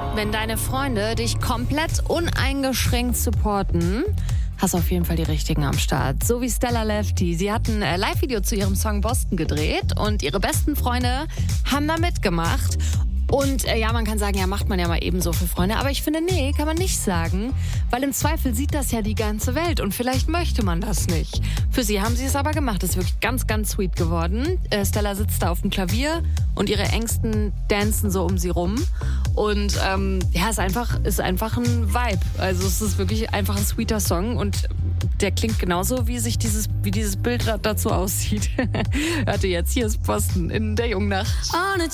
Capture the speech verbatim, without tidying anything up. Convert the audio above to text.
Wenn deine Freunde dich komplett uneingeschränkt supporten, hast auf jeden Fall die Richtigen am Start. So wie Stella Lefty. Sie hat ein Live-Video zu ihrem Song Boston gedreht und ihre besten Freunde haben da mitgemacht. Und äh, ja, man kann sagen, ja, macht man ja mal ebenso für Freunde. Aber ich finde, nee, kann man nicht sagen. Weil im Zweifel sieht das ja die ganze Welt. Und vielleicht möchte man das nicht. Für sie haben sie es aber gemacht. Das ist wirklich ganz, ganz sweet geworden. Äh, Stella sitzt da auf dem Klavier und ihre Ängsten dancen so um sie rum. Und ähm, ja, ist einfach, ist einfach ein Vibe. Also es ist wirklich einfach ein sweeter Song. Und der klingt genauso, wie sich dieses, wie dieses Bild dazu aussieht. Hörte jetzt, hier ist Boston in der Jungnacht.